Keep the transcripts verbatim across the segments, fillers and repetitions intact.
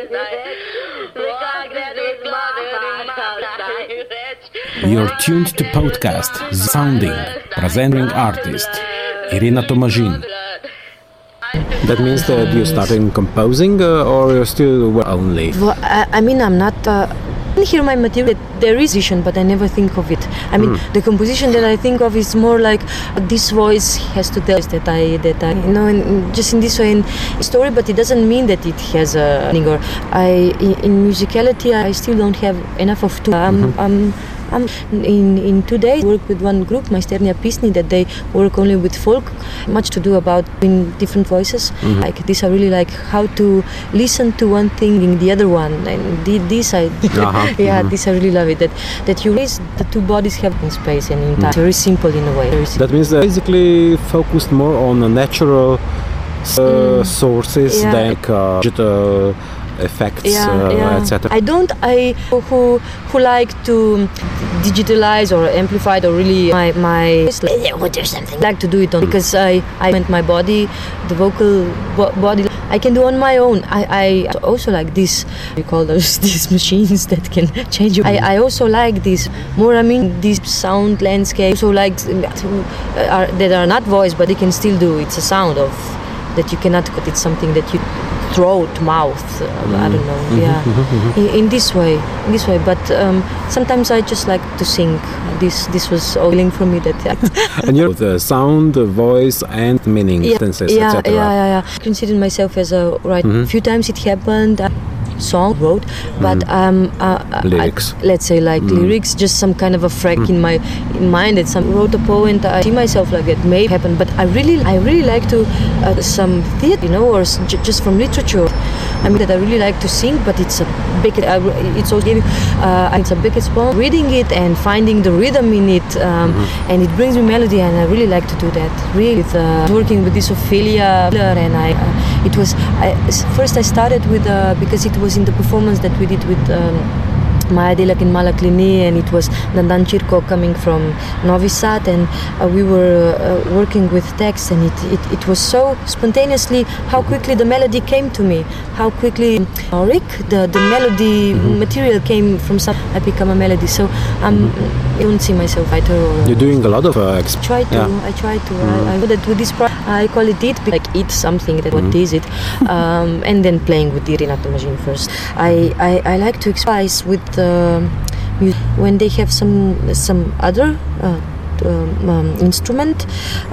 You're tuned to podcast Sounding, presenting artist Irina Tomazin. That means that you started composing uh, or you're still only? Well, I, I mean, I'm not... Uh, I hear my material, there is vision, but I never think of it. I mean, mm. the composition that I think of is more like this voice has to tell us that I, that I, you know, and just in this way in story, but it doesn't mean that it has a meaning. Or I, in, in musicality, I still don't have enough of two. I'm, mm-hmm. I'm, I'm in, in two days, I work with one group, Maisternia Pisni, that they work only with folk, much to do about in different voices. Mm-hmm. Like this, I really like how to listen to one thing in the other one, and this I, uh-huh. yeah, mm-hmm. this I really love it. That that you raise the two bodies have in space and in time. Mm-hmm. Very simple in a way. That means that basically focused more on the natural uh, mm. sources yeah. than uh, digital effects, yeah, uh, yeah. et cetera. I don't. I who who like to digitalize or amplify or really my my. What or something. I like to do it on mm. because I I meant my body, the vocal bo- body. I can do on my own. I, I also like this. We call those these machines that can change you. I, I also like this more. I mean, this sound landscape. So like to, uh, are, that are not voice, but they can still do. It's a sound of that you cannot. It's something that you. Throat, mouth, uh, mm. I don't know, mm-hmm, yeah, mm-hmm. in, in this way, in this way. But um, sometimes I just like to sing. This this was all for me. That yeah. And you're the sound, the voice, and meaning, yeah, sentences, yeah, et cetera. Yeah, yeah, yeah. I consider myself as a writer. Mm-hmm. A few times it happened. Uh, song wrote, but mm. um, uh, lyrics. I, let's say like mm. lyrics, just some kind of a frack mm. in my in mind. That some wrote a poem. I see myself like that may happen, but I really, I really like to uh, some theater, you know, or j- just from literature. I mean that I really like to sing, but it's a big. Uh, it's also uh, it's a big poem. Reading it and finding the rhythm in it, um, mm-hmm. and it brings me melody, and I really like to do that. Really, with, uh, working with this Ophelia, and I, uh, it was I, first I started with uh, because it was. was in the performance that we did with um, Maja Delak in Malaklini, and it was Dandan Chirko coming from Novi Sad, and uh, we were uh, working with text, and it, it, it was so spontaneously how quickly the melody came to me, how quickly uh, Rick, the, the melody mm-hmm. material came from some, I become a melody, so um, I don't see myself writer. Or, You're doing a lot of uh, exp- try to, yeah. I try to, mm-hmm. I, I know that with this project, I call it it, like eat something, that mm-hmm. what is it, um, and then playing with Irina Tomazin first. I, I, I like to express with Uh, when they have some some other uh, um, um, instrument.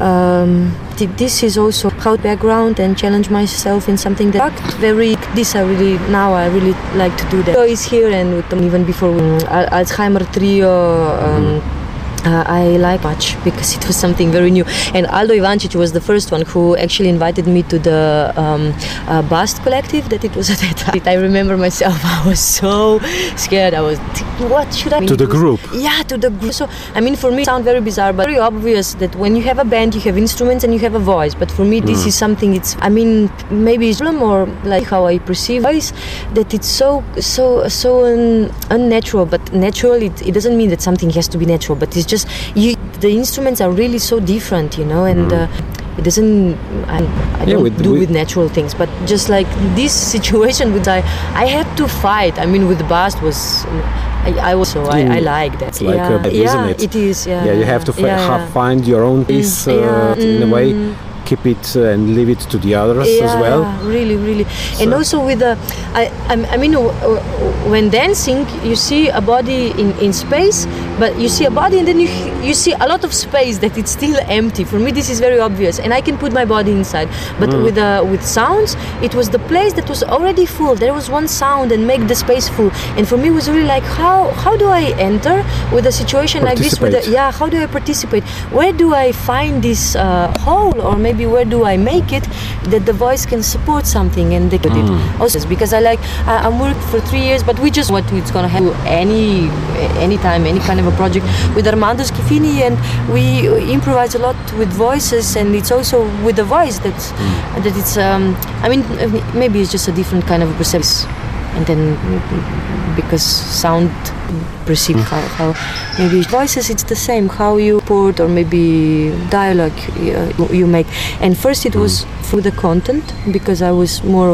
Um, th- this is also how background and challenge myself in something that very. This I really now I really like to do that. So is here and with them even before um, Alzheimer trio. Um, mm-hmm. Uh, I like much because it was something very new, and Aldo Ivancic was the first one who actually invited me to the um, uh, Bast Collective that it was at that time. I remember myself, I was so scared. I was, what should I do? To the group? Yeah, to the group. So, I mean, for me it sounds very bizarre, but very obvious that when you have a band, you have instruments and you have a voice. But for me, this mm. is something, it's, I mean, maybe it's more like how I perceive voice, that it's so, so, so un- unnatural, but natural, it, it doesn't mean that something has to be natural, but it's just you, the instruments are really so different, you know, and uh, it doesn't I, I yeah, don't with, do with, with natural things, but just like this situation with I I had to fight. I mean, with the Bast was I, I also I, I like that. It's like yeah, a, yeah, isn't it? It is. Yeah, yeah, you have to fi- yeah, ha- find your own piece uh, yeah, in mm, a way. Keep it uh, and leave it to the others yeah, as well. Yeah, really, really. So. And also with the, I, I mean, when dancing, you see a body in, in space, but you see a body and then you you see a lot of space that it's still empty. For me, this is very obvious, and I can put my body inside. But mm. with uh, with sounds, it was the place that was already full. There was one sound and make the space full. And for me, it was really like, how how do I enter with a situation like this? With a, yeah, how do I participate? Where do I find this uh, hole, or maybe where do I make it that the voice can support something and they could mm. it also because I like I, I'm working for three years, but we just what it's gonna have any any time any kind of a project with Armando Schifini, and we improvise a lot with voices, and it's also with the voice that mm. that it's um I mean maybe it's just a different kind of a perception, and then because sound perceive mm. how, how maybe voices it's the same how you put or maybe dialogue you, you make, and first it was mm. for the content because I was more